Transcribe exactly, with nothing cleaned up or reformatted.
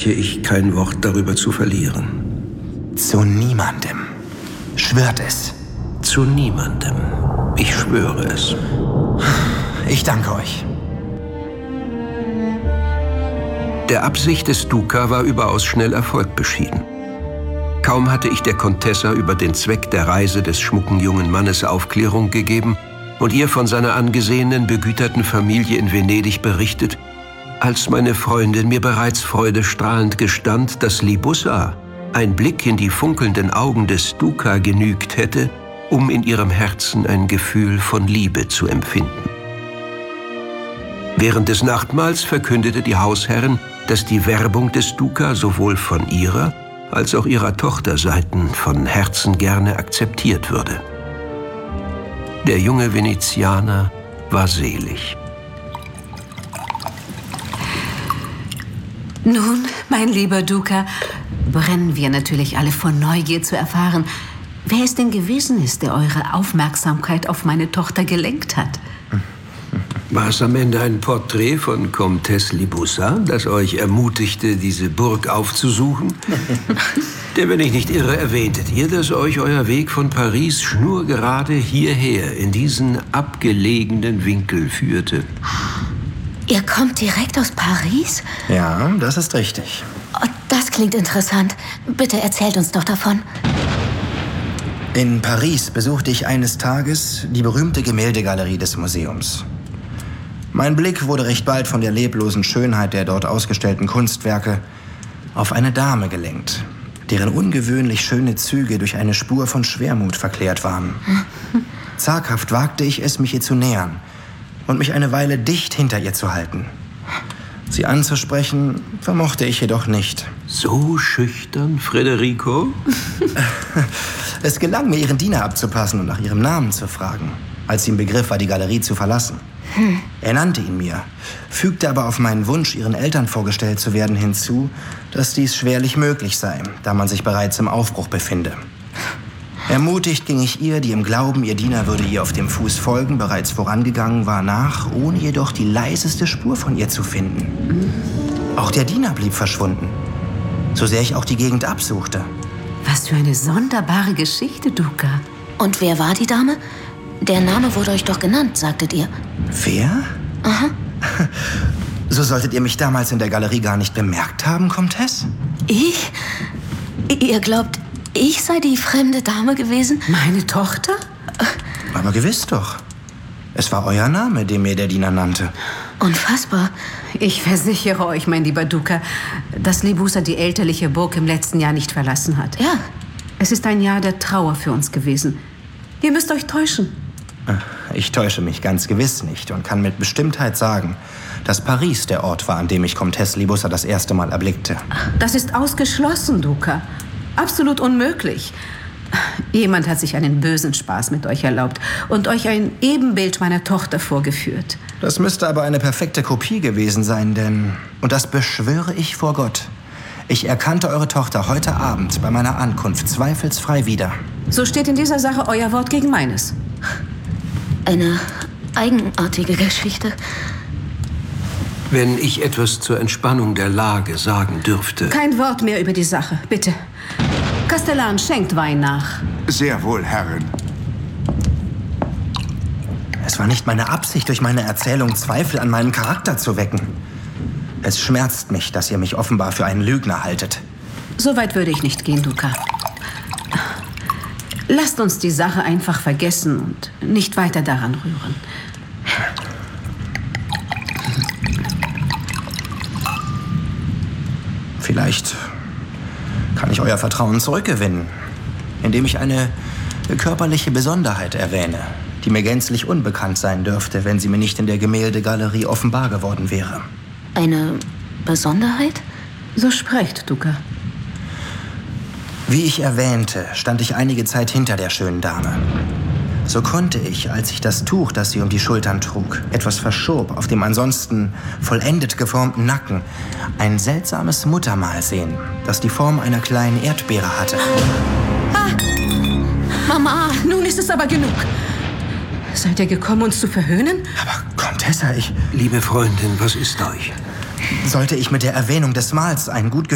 verspreche ich, kein Wort darüber zu verlieren. Zu niemandem. Schwört es. Zu niemandem. Ich schwöre es. Ich danke euch. Der Absicht des Duca war überaus schnell Erfolg beschieden. Kaum hatte ich der Contessa über den Zweck der Reise des schmucken jungen Mannes Aufklärung gegeben und ihr von seiner angesehenen, begüterten Familie in Venedig berichtet, als meine Freundin mir bereits freudestrahlend gestand, dass Libussa ein Blick in die funkelnden Augen des Duca genügt hätte, um in ihrem Herzen ein Gefühl von Liebe zu empfinden. Während des Nachtmahls verkündete die Hausherrin, dass die Werbung des Duca sowohl von ihrer als auch ihrer Tochterseiten von Herzen gerne akzeptiert würde. Der junge Venezianer war selig. Nun, mein lieber Duca, brennen wir natürlich alle vor Neugier zu erfahren, wer es denn gewesen ist, der eure Aufmerksamkeit auf meine Tochter gelenkt hat. War es am Ende ein Porträt von Comtesse Libussa, das euch ermutigte, diese Burg aufzusuchen? Denn wenn ich nicht irre, erwähntet ihr, dass euch euer Weg von Paris schnurgerade hierher, in diesen abgelegenen Winkel führte. Ihr kommt direkt aus Paris? Ja, das ist richtig. Oh, das klingt interessant. Bitte erzählt uns doch davon. In Paris besuchte ich eines Tages die berühmte Gemäldegalerie des Museums. Mein Blick wurde recht bald von der leblosen Schönheit der dort ausgestellten Kunstwerke auf eine Dame gelenkt, deren ungewöhnlich schöne Züge durch eine Spur von Schwermut verklärt waren. Zaghaft wagte ich es, mich ihr zu nähern und mich eine Weile dicht hinter ihr zu halten. Sie anzusprechen, vermochte ich jedoch nicht. So schüchtern, Federico? Es gelang mir, ihren Diener abzupassen und nach ihrem Namen zu fragen, als sie im Begriff war, die Galerie zu verlassen. Hm. Er nannte ihn mir, fügte aber auf meinen Wunsch, ihren Eltern vorgestellt zu werden, hinzu, dass dies schwerlich möglich sei, da man sich bereits im Aufbruch befinde. Ermutigt ging ich ihr, die im Glauben, ihr Diener würde ihr auf dem Fuß folgen, bereits vorangegangen war, nach, ohne jedoch die leiseste Spur von ihr zu finden. Auch der Diener blieb verschwunden, so sehr ich auch die Gegend absuchte. Was für eine sonderbare Geschichte, Duca. Und wer war die Dame? Der Name wurde euch doch genannt, sagtet ihr. Wer? Aha. So solltet ihr mich damals in der Galerie gar nicht bemerkt haben, Comtesse? Ich? Ihr glaubt, ich sei die fremde Dame gewesen? Meine Tochter? Aber gewiss doch. Es war euer Name, den mir der Diener nannte. Unfassbar. Ich versichere euch, mein lieber Duca, dass Libussa die elterliche Burg im letzten Jahr nicht verlassen hat. Ja. Es ist ein Jahr der Trauer für uns gewesen. Ihr müsst euch täuschen. Ich täusche mich ganz gewiss nicht und kann mit Bestimmtheit sagen, dass Paris der Ort war, an dem ich Comtesse Libussa das erste Mal erblickte. Das ist ausgeschlossen, Duca. Absolut unmöglich. Jemand hat sich einen bösen Spaß mit euch erlaubt und euch ein Ebenbild meiner Tochter vorgeführt. Das müsste aber eine perfekte Kopie gewesen sein, denn, und das beschwöre ich vor Gott, ich erkannte eure Tochter heute Abend bei meiner Ankunft zweifelsfrei wieder. So steht in dieser Sache euer Wort gegen meines. Eine eigenartige Geschichte. Wenn ich etwas zur Entspannung der Lage sagen dürfte. Kein Wort mehr über die Sache, bitte. Kastellan, schenkt Wein nach. Sehr wohl, Herrin. Es war nicht meine Absicht, durch meine Erzählung Zweifel an meinem Charakter zu wecken. Es schmerzt mich, dass ihr mich offenbar für einen Lügner haltet. So weit würde ich nicht gehen, Duca. Lasst uns die Sache einfach vergessen und nicht weiter daran rühren. Vielleicht kann ich euer Vertrauen zurückgewinnen, indem ich eine körperliche Besonderheit erwähne, die mir gänzlich unbekannt sein dürfte, wenn sie mir nicht in der Gemäldegalerie offenbar geworden wäre. Eine Besonderheit? So sprecht, Duca. Wie ich erwähnte, stand ich einige Zeit hinter der schönen Dame. So konnte ich, als ich das Tuch, das sie um die Schultern trug, etwas verschob, auf dem ansonsten vollendet geformten Nacken, ein seltsames Muttermal sehen, das die Form einer kleinen Erdbeere hatte. Ah! Mama, nun ist es aber genug. Seid ihr gekommen, uns zu verhöhnen? Aber, Comtessa, ich... Liebe Freundin, was ist euch? Sollte ich mit der Erwähnung des Mahls ein gut